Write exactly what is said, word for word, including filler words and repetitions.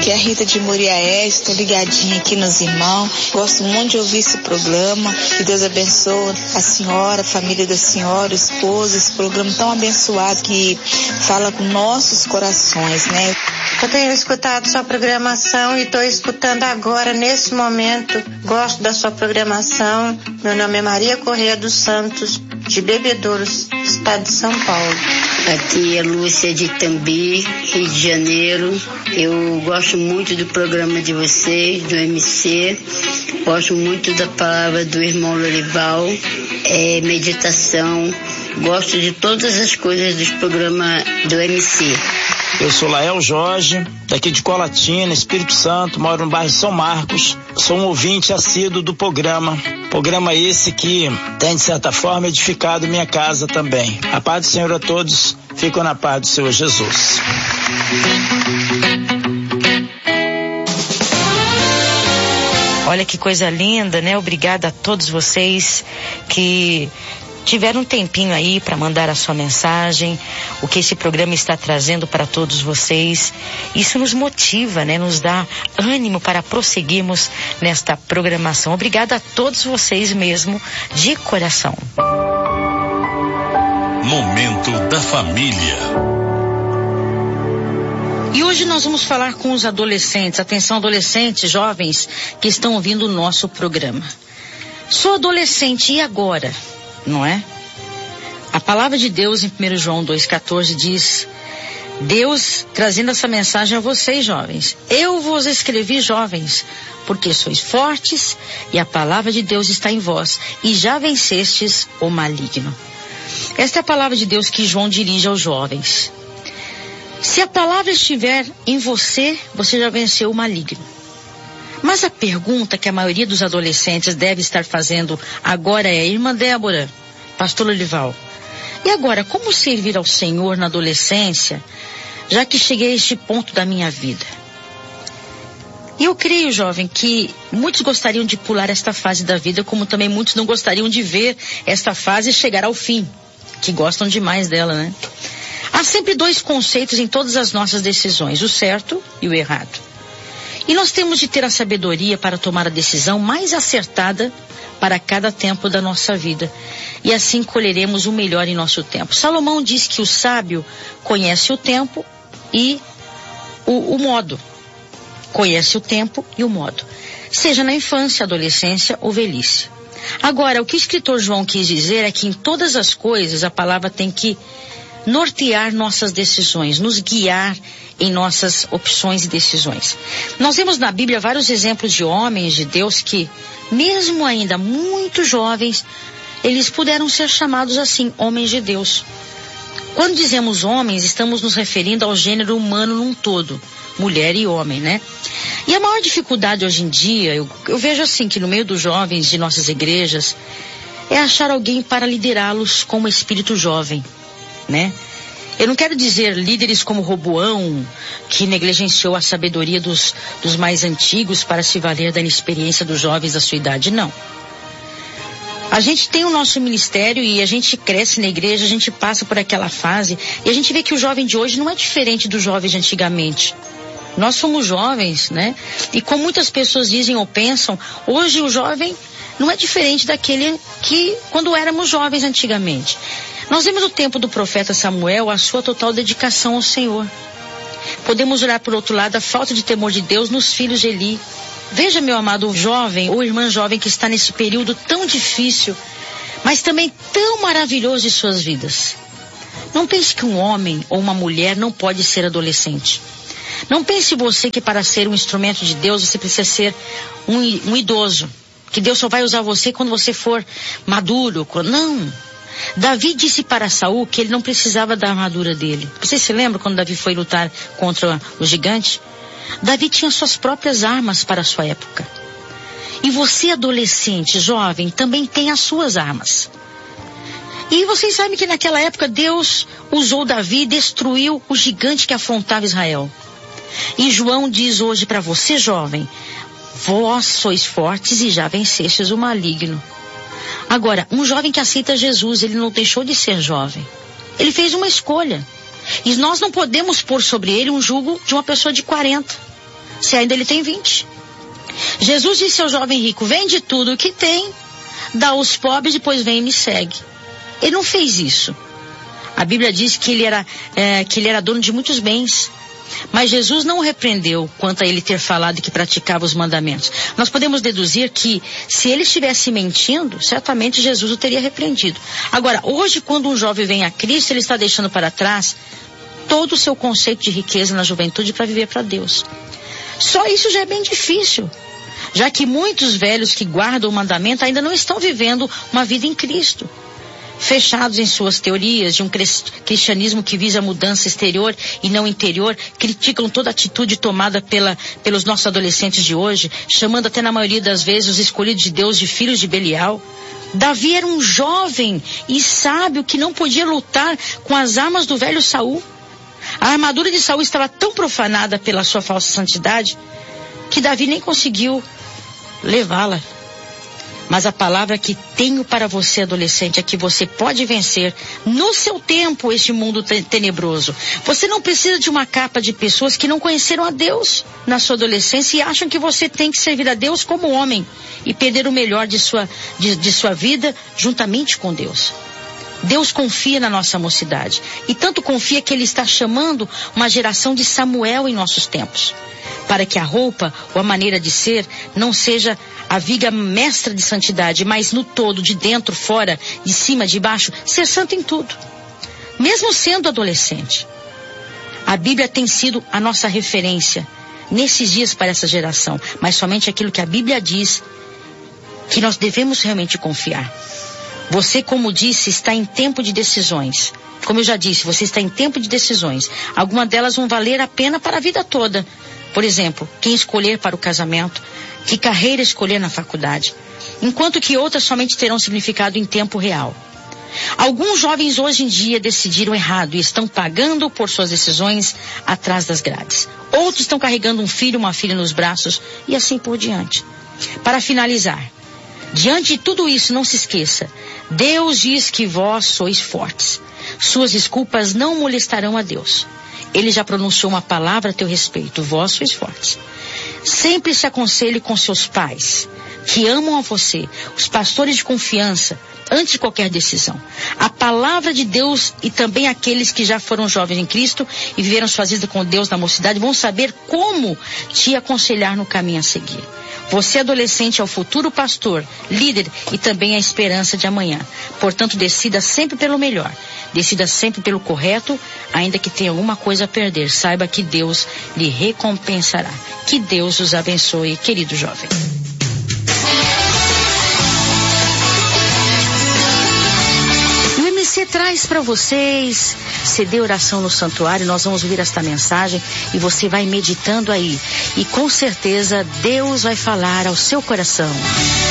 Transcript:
Aqui é a Rita de Muriaé, estou ligadinha aqui nos irmãos. Gosto muito de ouvir esse programa. Que Deus abençoe a senhora, a família da senhora, o esposo, esse programa tão abençoado que fala com nossos corações, né? Eu tenho escutado sua programação e estou escutando agora, nesse momento. Gosto da sua programação. Meu nome é Maria Correia dos Santos, de Bebedouros, estado de São Paulo. Aqui é Lúcia de Itambi, Rio de Janeiro. Eu gosto muito do programa de vocês, do M C. Gosto muito da palavra do irmão Lorival, é, meditação. Gosto de todas as coisas dos programas do M C. Eu sou Lael Jorge, daqui de Colatina, Espírito Santo, moro no bairro São Marcos. Sou um ouvinte assíduo do programa. Programa esse que tem, de certa forma, edificado minha casa também. A paz do Senhor a todos. Fico na paz do Senhor Jesus. Olha que coisa linda, né? Obrigada a todos vocês que tiveram um tempinho aí para mandar a sua mensagem, o que esse programa está trazendo para todos vocês. Isso nos motiva, né? Nos dá ânimo para prosseguirmos nesta programação. Obrigada a todos vocês mesmo, de coração. Momento da Família. E hoje nós vamos falar com os adolescentes. Atenção, adolescentes, jovens que estão ouvindo o nosso programa. Sou adolescente, e agora? Não é? A palavra de Deus em primeiro João dois, quatorze diz: Deus trazendo essa mensagem a vocês, jovens. Eu vos escrevi, jovens, porque sois fortes e a palavra de Deus está em vós e já vencestes o maligno. Esta é a palavra de Deus que João dirige aos jovens. Se a palavra estiver em você, você já venceu o maligno. Mas a pergunta que a maioria dos adolescentes deve estar fazendo agora é: irmã Débora, pastor Lorival, e agora, como servir ao Senhor na adolescência, já que cheguei a este ponto da minha vida? E eu creio, jovem, que muitos gostariam de pular esta fase da vida, como também muitos não gostariam de ver esta fase chegar ao fim, que gostam demais dela, né? Há sempre dois conceitos em todas as nossas decisões, o certo e o errado. E nós temos de ter a sabedoria para tomar a decisão mais acertada para cada tempo da nossa vida. E assim colheremos o melhor em nosso tempo. Salomão diz que o sábio conhece o tempo e o, o modo. Conhece o tempo e o modo. Seja na infância, adolescência ou velhice. Agora, o que o escritor João quis dizer é que em todas as coisas a palavra tem que nortear nossas decisões, nos guiar em nossas opções e decisões. Nós vemos na Bíblia vários exemplos de homens de Deus que, mesmo ainda muito jovens, eles puderam ser chamados assim, homens de Deus. Quando dizemos homens, estamos nos referindo ao gênero humano num todo, mulher e homem, né? E a maior dificuldade hoje em dia, eu, eu vejo assim, que no meio dos jovens de nossas igrejas, é achar alguém para liderá-los com um espírito jovem, né? Eu não quero dizer líderes como Roboão, que negligenciou a sabedoria dos, dos mais antigos para se valer da inexperiência dos jovens da sua idade, não. A gente tem o nosso ministério e a gente cresce na igreja, a gente passa por aquela fase e a gente vê que o jovem de hoje não é diferente dos jovens de antigamente. Nós somos jovens, né? E como muitas pessoas dizem ou pensam, hoje o jovem não é diferente daquele que quando éramos jovens antigamente. Nós vemos no tempo do profeta Samuel a sua total dedicação ao Senhor. Podemos olhar por outro lado a falta de temor de Deus nos filhos de Eli. Veja, meu amado jovem ou irmã jovem que está nesse período tão difícil, mas também tão maravilhoso de suas vidas. Não pense que um homem ou uma mulher não pode ser adolescente. Não pense você que para ser um instrumento de Deus você precisa ser um, um idoso, que Deus só vai usar você quando você for maduro. Não. Davi disse para Saul que ele não precisava da armadura dele. Você se lembra quando Davi foi lutar contra o gigante? Davi tinha suas próprias armas para a sua época. E você, adolescente, jovem, também tem as suas armas. E vocês sabem que naquela época Deus usou Davi e destruiu o gigante que afrontava Israel. E João diz hoje para você, jovem, vós sois fortes e já vencestes o maligno. Agora, um jovem que aceita Jesus, ele não deixou de ser jovem. Ele fez uma escolha. E nós não podemos pôr sobre ele um jugo de uma pessoa de quarenta. se ainda ele tem vinte. Jesus disse ao jovem rico, vende tudo o que tem, dá aos pobres, depois vem e me segue. Ele não fez isso. A Bíblia diz que ele era, é, que ele era dono de muitos bens. Mas Jesus não o repreendeu quanto a ele ter falado que praticava os mandamentos. Nós podemos deduzir que se ele estivesse mentindo, certamente Jesus o teria repreendido. Agora, hoje, quando um jovem vem a Cristo, ele está deixando para trás todo o seu conceito de riqueza na juventude para viver para Deus. Só isso já é bem difícil, já que muitos velhos que guardam o mandamento ainda não estão vivendo uma vida em Cristo. Fechados em suas teorias de um cristianismo que visa a mudança exterior e não interior, criticam toda atitude tomada pela, pelos nossos adolescentes de hoje, chamando até na maioria das vezes os escolhidos de Deus de filhos de Belial. Davi era um jovem e sábio que não podia lutar com as armas do velho Saul. A armadura de Saul estava tão profanada pela sua falsa santidade que Davi nem conseguiu levá-la. Mas a palavra que tenho para você, adolescente, é que você pode vencer no seu tempo este mundo tenebroso. Você não precisa de uma capa de pessoas que não conheceram a Deus na sua adolescência e acham que você tem que servir a Deus como homem e perder o melhor de sua, de, de sua vida juntamente com Deus. Deus confia na nossa mocidade e tanto confia que Ele está chamando uma geração de Samuel em nossos tempos, para que a roupa ou a maneira de ser não seja a viga mestra de santidade, mas no todo, de dentro, fora, de cima, de baixo, ser santo em tudo. Mesmo sendo adolescente, a Bíblia tem sido a nossa referência nesses dias para essa geração, mas somente aquilo que a Bíblia diz que nós devemos realmente confiar. Você, como disse, está em tempo de decisões. Como eu já disse, você está em tempo de decisões. Algumas delas vão valer a pena para a vida toda. Por exemplo, quem escolher para o casamento, que carreira escolher na faculdade, enquanto que outras somente terão significado em tempo real. Alguns jovens hoje em dia decidiram errado e estão pagando por suas decisões atrás das grades. Outros estão carregando um filho, uma filha nos braços e assim por diante. Para finalizar, diante de tudo isso, não se esqueça, Deus diz que vós sois fortes. Suas desculpas não molestarão a Deus. Ele já pronunciou uma palavra a teu respeito, vós sois fortes. Sempre se aconselhe com seus pais, que amam a você, os pastores de confiança, antes de qualquer decisão. A palavra de Deus e também aqueles que já foram jovens em Cristo e viveram sua vida com Deus na mocidade vão saber como te aconselhar no caminho a seguir. Você, adolescente, é o futuro pastor, líder e também a esperança de amanhã. Portanto, decida sempre pelo melhor. Decida sempre pelo correto, ainda que tenha alguma coisa a perder. Saiba que Deus lhe recompensará. Que Deus os abençoe, querido jovem. O M C traz para vocês C D Oração no Santuário. Nós vamos ouvir esta mensagem e você vai meditando aí. E com certeza Deus vai falar ao seu coração.